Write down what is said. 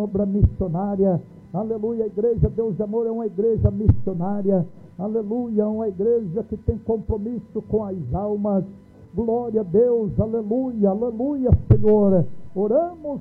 obra missionária. Aleluia, a igreja Deus de Amor é uma igreja missionária. Aleluia, uma igreja que tem compromisso com as almas. Glória a Deus, aleluia, aleluia, Senhor. Oramos